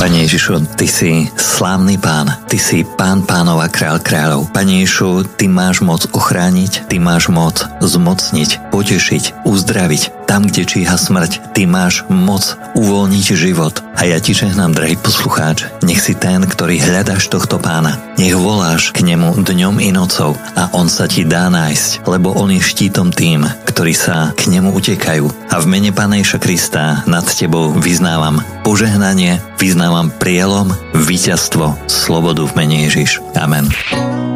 Pane Ježišu, Ty si slávny Pán, Ty si Pán pánov a kráľ kráľov. Pane Ježišu, Ty máš moc ochrániť, Ty máš moc zmocniť, potešiť, uzdraviť. Tam, kde číha smrť, Ty máš moc uvoľniť život. A ja Ti žehnám, drahý poslucháč, nech si ten, ktorý hľadáš tohto Pána. Nech voláš k nemu dňom i nocou a on sa ti dá nájsť, lebo on je štítom tým, ktorí sa k nemu utekajú. A v mene Pána Ježiša Krista nad tebou vyznávam požehnanie, vyznávam prielom, víťazstvo, slobodu v mene Ježiš. Amen.